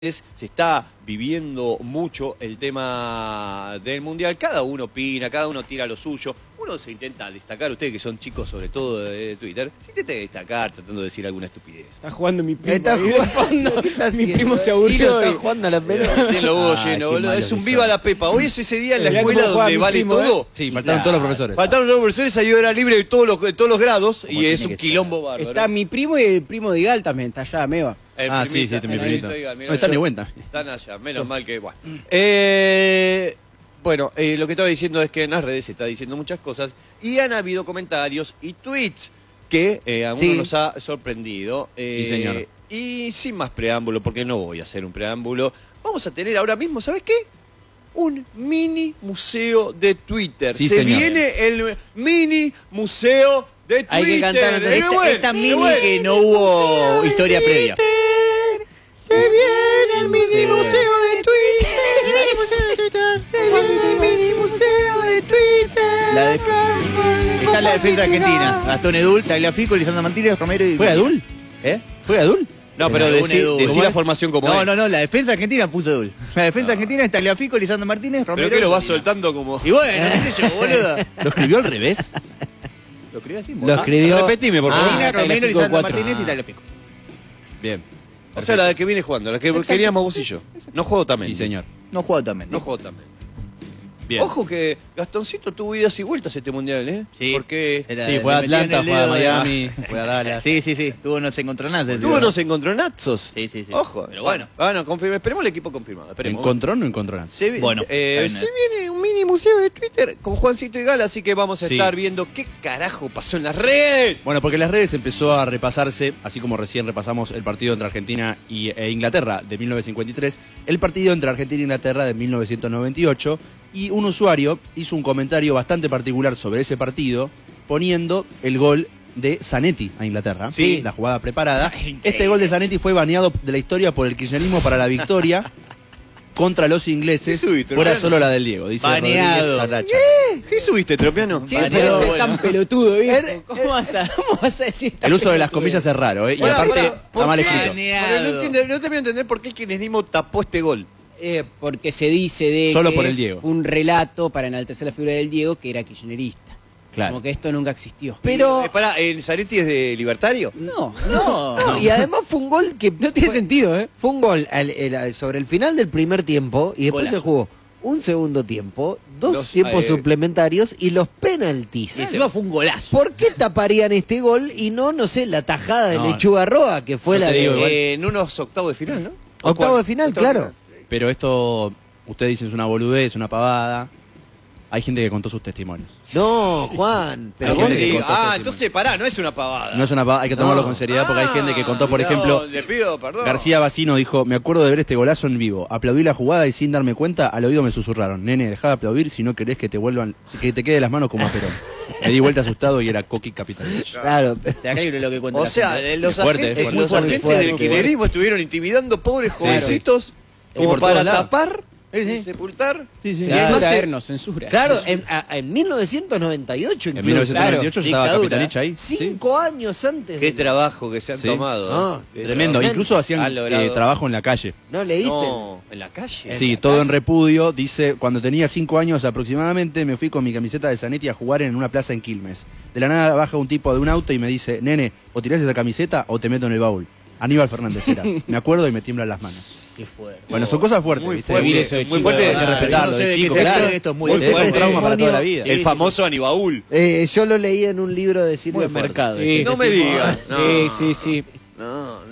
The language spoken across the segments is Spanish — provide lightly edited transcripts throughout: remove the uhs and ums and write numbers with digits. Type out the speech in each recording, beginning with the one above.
Se está viviendo mucho el tema del Mundial. Cada uno opina, cada uno tira lo suyo. Uno se intenta destacar, ustedes que son chicos sobre todo de Twitter, se intenta destacar tratando de decir alguna estupidez. Está jugando mi primo. Está jugando. Mi primo se aburrió. Está jugando a la pelota. Tiene los huevos llenos, boludo. Es un viva la pepa. Hoy es ese día en la escuela donde vale todo. Sí, faltaron todos los profesores. Faltaron todos los profesores, ahí era libre de todos los grados y es un quilombo bárbaro. Está mi primo y el primo de Igal también, está allá, Meva. Sí, mi primito. No, están de vuelta. Están allá, menos mal que... Bueno, lo que estaba diciendo es que en las redes se está diciendo muchas cosas y han habido comentarios y tweets que a uno nos ha sorprendido. Sí, señor. Y sin más preámbulo, porque no voy a hacer un preámbulo, vamos a tener ahora mismo, ¿sabes qué? Un mini museo de Twitter. Sí, se señor. viene el mini museo de Twitter. Hay que cantar esta mini bueno. que no hubo historia previa. Se viene el mini museo de Twitter. Se viene el mini museo de Twitter. Está la defensa argentina. Gastón Edul, Tagliafico, Lisandro Martínez, Romero y... ¿Fue Adul? ¿Fue Adul? No, pero decí la formación como es. No, la defensa argentina puso Edul. La defensa argentina es Tagliafico, Lisandro Martínez, Romero... ¿Pero qué lo vas soltando como...? Y bueno, qué sé yo, boludo. ¿Lo escribió al revés? Lo escribió así, Lo escribió... Repetime, por favor. Romero, Tagliafico Lisandro 4. Martínez y Tagliafico. Bien. O sea, la de que viene jugando, la que queríamos vos y yo. No juego también. Sí, señor. No juega también. No juego también. Bien. Ojo que Gastoncito tuvo idas y vueltas este mundial, ¿eh? Sí. Porque Sí, fue a Atlanta, fue a Miami, fue a Dallas. Sí. Tuvo unos encontronazos. tuvo unos encontronazos. Sí. Ojo. Pero bueno. Bueno, esperemos el equipo confirmado. Esperemos. ¿Encontró o no encontró nada? Se Bueno, viene un mini museo de Twitter con Juancito y Gala, así que vamos a Sí. estar viendo qué carajo pasó en las redes. Bueno, porque en las redes empezó a repasarse, así como recién repasamos el partido entre Argentina e Inglaterra de 1953, el partido entre Argentina e Inglaterra de 1998, y un usuario hizo un comentario bastante particular sobre ese partido, poniendo el gol de Zanetti a Inglaterra, Sí. la jugada preparada. Este gol de Zanetti fue baneado de la historia por el kirchnerismo para la victoria contra los ingleses, ¿Qué subiste, fuera Tropiano? solo la del Diego, dice Baneado. Rodríguez Sarracha. ¿Qué subiste, Tropiano? Sí, Vale, pero bueno. es tan pelotudo, ¿viste? ¿Cómo vas a decir tan El uso de las pelotudo? comillas es raro, ¿eh? Y Pará, aparte ¿por está mal qué? escrito. Pero no termino de entender por qué el kirchnerismo tapó este gol. Porque se dice de Solo que por el Diego. fue un relato para enaltecer la figura del Diego que era kirchnerista. Claro. Como que esto nunca existió. Pero... Pará, ¿el Zanetti es de libertario? No, No. Y además fue un gol que... no tiene sentido, ¿eh? Fue un gol sobre el final del primer tiempo y después Golazo. se jugó un segundo tiempo, dos Los, tiempos suplementarios y los penaltis. Encima fue un golazo. ¿Por qué taparían este gol y no sé, la tajada de No. Lechuga Roa, que fue No la te digo, de... igual. En unos octavos de final, ¿no? Octavo de final, claro. Pero esto, ustedes dicen es una boludez, una pavada. Hay gente que contó sus testimonios. No, Juan, pero Hay vos gente que decís... contó Entonces pará, no es una pavada. No es una pavada, hay que tomarlo No. con seriedad porque hay gente que contó, por No, ejemplo, le pido perdón. García Bacino dijo, me acuerdo de ver este golazo en vivo. Aplaudí la jugada y sin darme cuenta, al oído me susurraron. Nene, dejá de aplaudir si no querés que te quede las manos como a Perón. Me di vuelta asustado y era Coqui Capitanich. Claro, Te arreglo lo que cuenta O la sea, gente. los Es fuerte, agentes, es los fuerte. agentes Muy del fuerte. kirchnerismo estuvieron intimidando pobres jovencitos como por para todos lados. tapar Sí. y sepultar. Sí, sí. Censura. claro, en 1998 incluso. En 1998 Claro, estaba dictadura. Capitanich ahí. Sí. 5 años antes Qué de... trabajo que se han Sí. tomado. Ah, Qué Tremendo. trabajo. Incluso Han hacían logrado. trabajo en la calle. ¿No leíste? No, en la calle. Sí, la todo calle. en repudio. Dice, cuando tenía 5 años aproximadamente, me fui con mi camiseta de Zanetti a jugar en una plaza en Quilmes. De la nada baja un tipo de un auto y me dice, nene, o tirás esa camiseta o te meto en el baúl. Aníbal Fernández era. Me acuerdo y me tiemblan las manos. Qué fuerte. Bueno, son cosas fuertes, Muy ¿viste? fuerte, Vivir eso de muy chico, fuerte. Hay que respetarlo, no sé de de qué chico, se claro. trata, esto es muy Te deja un fuerte. trauma para toda la vida. El famoso Anibaúl. Yo lo leí en un libro de Silvio Muy fuerte. Mercado. Sí. No me digas. Sí. No.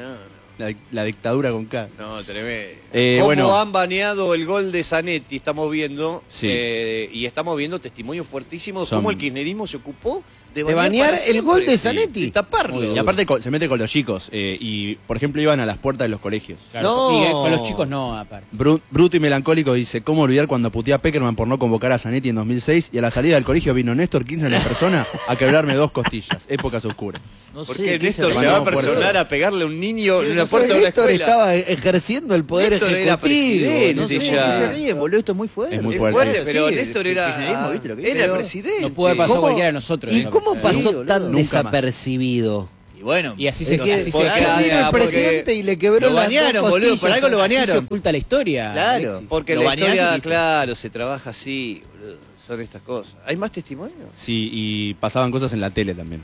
La dictadura con K. No, tremendo. Eh, ¿Cómo bueno. han baneado el gol de Zanetti? Estamos viendo. Sí. Y estamos viendo testimonios fuertísimos. Son- Cómo el kirchnerismo se ocupó de banear para el gol de siempre. Zanetti. De taparlo. Y aparte se mete con los chicos. Y, por ejemplo, iban a las puertas de los colegios. No. Y con los chicos no, aparte. Bruto y melancólico dice, ¿cómo olvidar cuando puteé a Peckerman por no convocar a Zanetti en 2006? Y a la salida del colegio vino Néstor Kirchner en persona a quebrarme 2 costillas. Épocas oscuras. No ¿Por sé qué de qué Néstor se llama. va a Mandamos personar fuerza. a pegarle a un niño en una No sé, puerta de una Néstor escuela? estaba ejerciendo el poder Néstor era ejecutivo. presidente, No sé ya. de qué se Sí. ríen, boludo, esto es muy fuerte. Es muy Es fuerte. fuerte, pero Sí, Néstor el era, kirchnerismo, ¿viste lo que era pero presidente. No puede pasar ¿Cómo- cualquiera de nosotros. ¿Y eso. cómo pasó Nunca tan más. desapercibido? Y bueno, Y así es se- que- así se- porque- Claro, vino el porque presidente y le quebró lo las banearon, dos boludo, costillas. por algo lo Así se banearon. oculta la historia. Claro. Alexis. Porque Lo la baneás y historia, listo. claro, se trabaja así, boludo. Son estas cosas. ¿Hay más testimonios? Sí, y pasaban cosas en la tele también.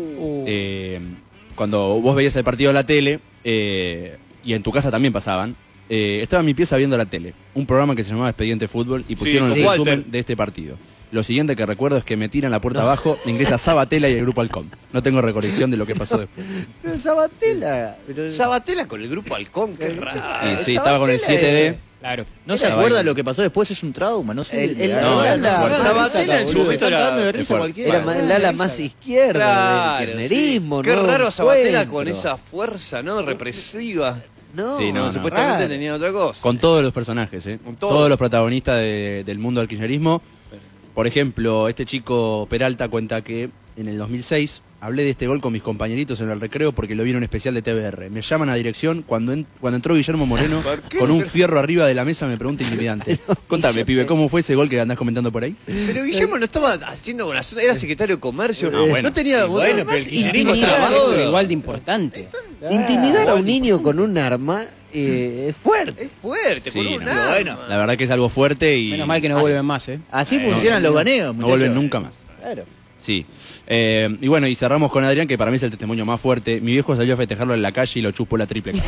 Cuando vos veías el partido en la tele, y en tu casa también pasaban, estaba en mi pieza viendo la tele, un programa que se llamaba Expediente Fútbol, y pusieron con el resumen Walter. de este partido. Lo siguiente que recuerdo es que me tiran la puerta abajo, ingresa Sabatella y el grupo Halcón. No tengo recolección de lo que pasó después. Pero Sabatella. Sabatella con el grupo Halcón, qué raro. Y sí, estaba con el 7D. Claro. No se acuerda lo que pasó después, es un trauma, no sé. El No, ala no, Sabatella en su momento era... Es fuerte. era el ala más izquierda Claro, del kirchnerismo, sí. Qué ¿no? raro Sabatella Encuentro. con esa fuerza, ¿no? Represiva. No, Sí, no, Supuestamente raro. tenía otra cosa. Con todos los personajes, Con todo. todos los protagonistas del mundo del kirchnerismo. Por ejemplo, este chico Peralta cuenta que en el 2006 hablé de este gol con mis compañeritos en el recreo porque lo vi en un especial de TBR. Me llaman a dirección cuando entró Guillermo Moreno ¿Por qué? con un fierro arriba de la mesa, me pregunta intimidante. Contame, pibe, ¿cómo fue ese gol que andás comentando por ahí? Pero Guillermo no estaba haciendo una zona, era secretario de comercio. No, bueno. No tenía... Bueno, pero el kirchnerismo intimidar, está Pero todo. igual de importante. Intimidar a un niño con un arma es fuerte. Es fuerte, Sí, con un no, arma. bueno. La verdad que es algo fuerte y Menos mal que no vuelven más, ¿eh? Así funcionan los baneos. no muchachos. vuelven nunca más. Claro. Sí. Y bueno, y cerramos con Adrián, que para mí es el testimonio más fuerte. Mi viejo salió a festejarlo en la calle y lo chupó la triple.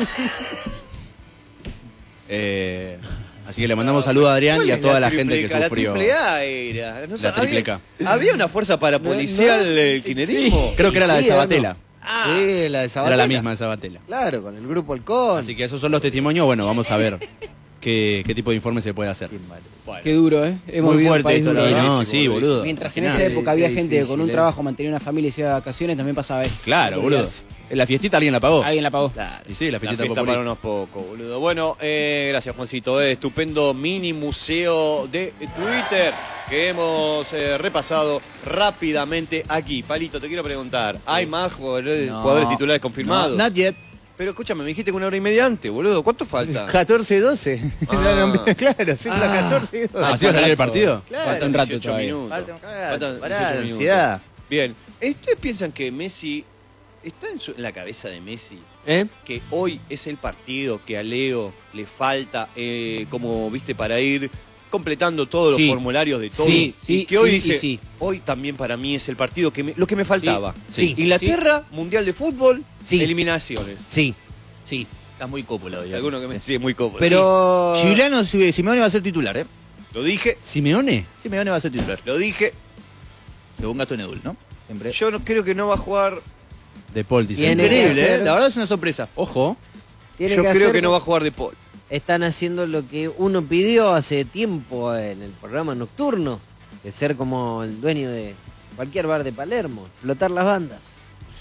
Así que le mandamos saludos a Adrián ¿Cuál y a es toda la la gente que triple K? sufrió. La triple A era. No sé, La triple K. Había una fuerza parapolicial del kirchnerismo. Creo que era la de Sí, Sabatella. Sí, la de Sabatella. Era la misma de Sabatella. Claro, con el grupo Halcón. Así que esos son los testimonios. Bueno, vamos a ver qué tipo de informe se puede hacer. Qué duro, ¿eh? Hemos Muy vivido un fuerte país esto, la duro. verdad. No, sí, boludo. Mientras en Qué esa época había gente que con un difícil, trabajo mantenía una familia y se iba de vacaciones, también pasaba esto. Claro, Hay que boludo. olvidarse. En la fiestita alguien la pagó. Alguien la pagó. Y sí, la La fiestita fiesta populi. para unos pocos, boludo. Bueno, gracias Juancito. Estupendo mini museo de Twitter que hemos repasado rápidamente aquí. Palito, te quiero preguntar, ¿hay más jugadores, No. jugadores titulares confirmados? No, not yet. Pero escúchame, me dijiste que 1 hora y media antes, boludo. ¿Cuánto falta? 14-12. Ah. Claro, sí, la 14-12. ¿Así va a salir el partido? Claro. Falta un rato 18 todavía. minutos. Faltan Pará, 18 minutos. ansiedad. Bien. ¿Ustedes piensan que Messi está en la cabeza de Messi? ¿Eh? Que hoy es el partido que a Leo le falta, como viste, para ir completando todos los Sí. formularios de todo. Sí, sí, y que hoy sí, dice, y sí. hoy también para mí es el partido que lo que me faltaba. Sí. Inglaterra, Mundial de Fútbol, Sí. eliminaciones. Sí. Sí. Está muy cómodo hoy. Alguno que me sí, es muy cómodo. Pero. Juliano Simeone va a ser titular, ¿eh? Lo dije, ¿Simeone? Simeone va a ser titular. lo dije. Según Gastón Edul, ¿no? Siempre. Yo no creo que no va a jugar. De Paul, dice. Tiene que Increíble, ¿eh? hacer- La verdad es una sorpresa. Ojo. tiene Yo creo hacer- que no va a jugar de Paul. Están haciendo lo que uno pidió hace tiempo en el programa nocturno, de ser como el dueño de cualquier bar de Palermo, explotar las bandas.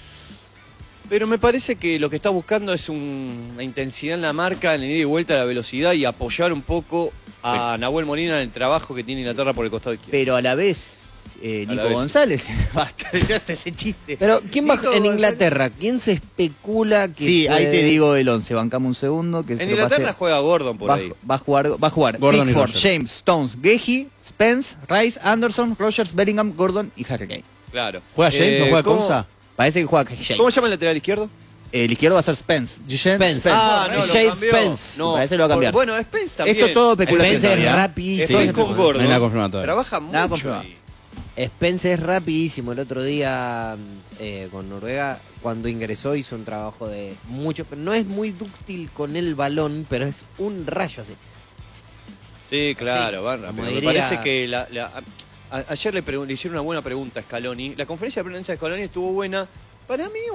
Pero me parece que lo que está buscando es una intensidad en la marca, en el ida y vuelta, la velocidad y apoyar un poco a Nahuel Molina en el trabajo que tiene Inglaterra por el costado izquierdo. Pero a la vez, Nico la vez. González. Basta, ya está ese chiste. Pero, ¿quién va Nico en González- Inglaterra? ¿Quién se especula que Sí, ahí puede- te digo el 11. Bancamos un segundo. Que En se lo Inglaterra pase. juega Gordon por ahí. Va a jugar Gordon y Pickford, Rogers. James, Stones, Gehi, Spence, Rice, Anderson, Rogers, Bellingham, Gordon y Harry Kane. Claro. ¿Juega James o juega ¿cómo- Konsa? Parece que juega James. ¿Cómo se llama el lateral izquierdo? El izquierdo va a ser Spence. Spence. Ah, no, lo Shade cambió. Spence. No, Parece que lo va a cambiar. Bueno, Spence también. Esto es todo especulación. Spence es todavía. rapidísimo. Estoy Sí, con no, Gordon. no hay nada confirmado todavía. Trabaja Nada mucho confirmado. ahí. Spence es rapidísimo. El otro día con Noruega, cuando ingresó, hizo un trabajo de mucho. Pero no es muy dúctil con el balón, pero es un rayo así. Sí, claro, Sí, van como rápido. Me diría- parece que ayer le hicieron una buena pregunta a Scaloni. La conferencia de prensa de Scaloni estuvo buena. Para mí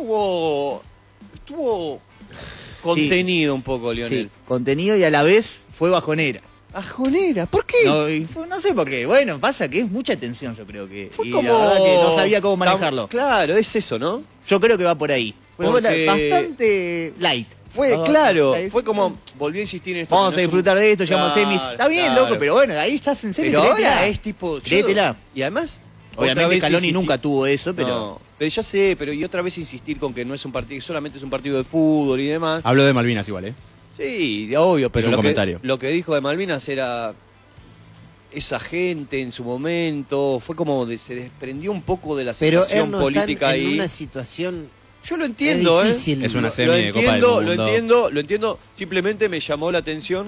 estuvo contenido un poco, Lionel. Sí, contenido y a la vez fue bajonera. Ajonera, ¿por qué? No sé por qué. Bueno, pasa que es mucha tensión, yo creo que. Fue y como... la verdad que no sabía cómo manejarlo. Claro, es eso, ¿no? Yo creo que va por ahí. Fue Porque- bastante light. Fue, Vamos, claro, ahí fue sí. como, volví a insistir en esto. Vamos que a no es un- disfrutar de esto, llegamos a semis. Claro, Está bien, claro. loco, pero bueno, ahí estás en semis. Pero ahora créetela. es tipo... yo- Créetela. Y además... otra Obviamente vez Scaloni insistí- nunca tuvo eso, pero... No, pero ya sé, pero y otra vez insistir con que no es un partido, que solamente es un partido de fútbol y demás. Hablo de Malvinas igual, ¿eh? Sí, obvio, pero un lo que, comentario. lo que dijo de Malvinas era esa gente en su momento, fue como se desprendió un poco de la Pero situación él no política está en ahí. una situación Yo lo entiendo, Es difícil. Es una Lo semi de Copa del entiendo, Mundo. lo entiendo. Simplemente me llamó la atención